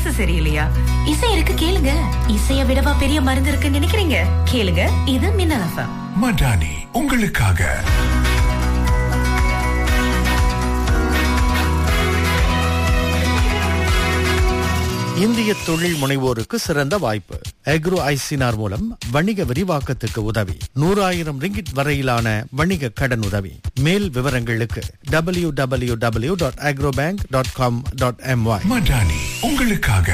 மனசு சரியில்லையா? இசை இருக்கு, கேளுங்க. இசைய விடவா பெரிய மருந்து இருக்குன்னு நினைக்கிறீங்க? கேளுங்க, இது மின்னல் எஃப்எம். மடானி உங்களுக்காக. இந்திய தொழில் முனைவோருக்கு சிறந்த வாய்ப்பு. அக்ரோ ஐசினார் மூலம் வணிக விரிவாக்கத்துக்கு உதவி. 100,000 ரிங்கிட் வரையிலான வணிக கடன் உதவி. மேல் விவரங்களுக்கு www.agrobank.com.my. மடானி உங்களுக்காக.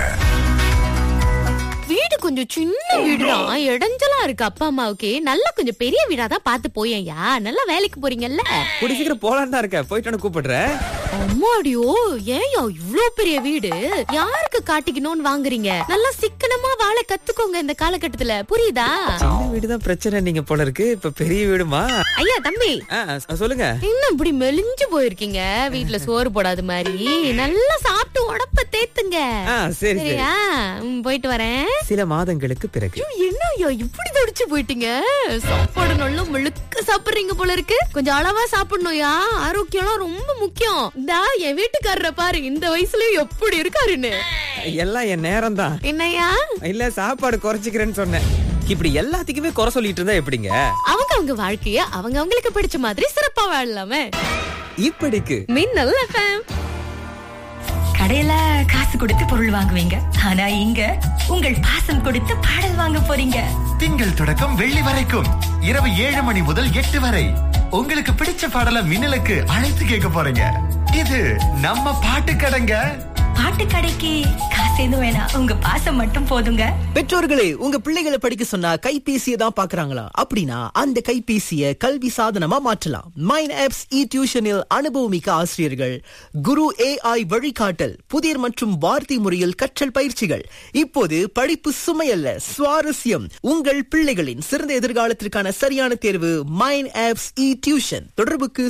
வீடு கொஞ்சம் சின்ன வீடுதான், இடைஞ்சலா இருக்கு. அப்பா அம்மாவுக்கு நல்லா கொஞ்சம் பெரிய வீடாதான் பார்த்து போயேன்யா. நல்லா வேலைக்கு போறீங்கல்ல. கூடி சீக்கிரம் போலான்னு தான் இருக்க. போயிட்டு கூப்பிடுறேன். அம்மாடியோ, ஏன்யா இவ்ளோ பெரிய வீடு? யாருக்கு காட்டிக்கணும்னு வாங்குறீங்க? நல்லா சிக்கனமா வாழ கத்துக்கோங்க இந்த காலகட்டத்துல, புரியுதா? சின்ன வீடுதான் பிரச்சனை நீங்க போல இருக்கு. இப்ப பெரிய வீடுமா? ஐயா தம்பி, சொல்லுங்க. இன்னும் இப்படி மெலிஞ்சு போயிருக்கீங்க. வீட்டுல சோறு போடாத மாதிரி நல்லா சாப்பிட்டு உடம்ப தேத்துங்க. சரியா? போயிட்டு வரேன். சில மாதங்களுக்கு பிறகு. என்ன ஐயா இப்படி தடிச்சு போயிட்டீங்க? சாப்பாடு நல்லா முழுக்க சாப்பிடுறீங்க போல இருக்கு. கொஞ்சம் அளவா சாப்பிடணும்யா. ஆரோக்கியம் ரொம்ப முக்கியம். என் வீட்டுக்காரரை பாரு, இந்த வயசுலயும் எப்படி இருக்காருன்னு. எல்லாம் என் நேரம் தான். என்னையா? இல்ல, சாப்பாடு குறைச்சிக்கிறேன்னு சொன்னேன். இப்படி எல்லாத்துக்குமே குறை சொல்லிட்டு இருந்தா எப்படிங்க? அவங்க வாழ்க்கைய அவங்களுக்கு பிடிச்ச மாதிரி சிறப்பா வாழலாமே. இப்படிக்கு மின்னல் எஃப்எம். கடையில காசு கொடுத்து பொருள் வாங்குவீங்க, ஆனா இங்க உங்கள் பாசம் கொடுத்து பாடல் வாங்க போறீங்க. திங்கள் தொடக்கம் வெள்ளி வரைக்கும் இரவு 7 மணி முதல் 8 வரை உங்களுக்கு பிடிச்ச பாடலை மின்னலுக்கு அழைத்து கேட்க போறீங்க. இது நம்ம பாட்டு கடைங்க. பாட்டு கடைக்கு காசு எதுவும் வேணாம், உங்க பாசம் மட்டும் போதுங்க. பெற்றோர்களே, உங்க பிள்ளைகளை படிக்க சொன்னா கைபேசியை தான் பாக்குறாங்களா? அப்படின்னா அந்த கைபேசியை கல்வி சாதனமா மாற்றலாம். மைண்ட் ஆப்ஸ் இ டியூஷனில் அனுபவமிக்க ஆசிரியர்கள், குரு AI வழிகாட்டல், புதிர் மற்றும் வார்த்தை முறையில் கற்றல் பயிற்சிகள். இப்போது படிப்பு சுமையல்ல, சுவாரஸ்யம். உங்கள் பிள்ளைகளின் சிறந்த எதிர்காலத்திற்கான சரியான தேர்வு மைண்ட் ஆப்ஸ் இ டியூஷன். தொடர்புக்கு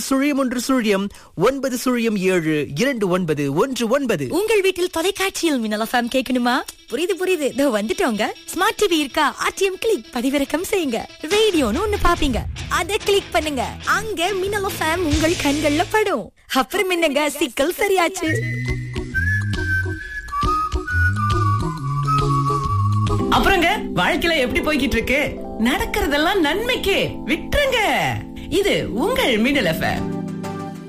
0107291919. உங்கள் வீட்டில் தொலைக்காட்சியில் மின்னல் எஃப்எம் கேட்கணுமா? புரியுது, இதோ வந்துட்டோங்க. ஸ்மார்ட் டிவி இருக்கா? RTM கிளிக் பதிவிறக்கம் செய்யுங்க. ரேடியோன்னு ஒண்ணு பாப்பீங்க, அதை கிளிக் பண்ணுங்க. அங்க மின்னல் எஃப்எம் உங்கள் கண்கள்ல படும். அப்புறம் என்னங்க, சிக்கல் சரியாச்சு. அப்புறங்க வாழ்க்கையில எப்படி போய்கிட்டு இருக்கு? நடக்கிறதெல்லாம் நன்மைக்கே, விட்டுருங்க. இது உங்கள் மின்னல் எஃப்எம்.